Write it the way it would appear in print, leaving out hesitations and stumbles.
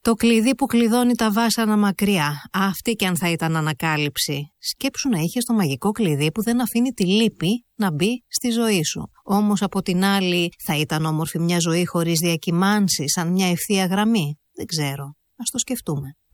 Το κλειδί που κλειδώνει τα βάσανα μακριά. Αυτή κι αν θα ήταν ανακάλυψη. Σκέψου να είχες το μαγικό κλειδί που δεν αφήνει τη λύπη να μπει στη ζωή σου. Όμως από την άλλη θα ήταν όμορφη μια ζωή χωρίς διακυμάνσεις, σαν μια ευθεία γραμμή. Δεν ξέρω. Ας το σκεφτούμε.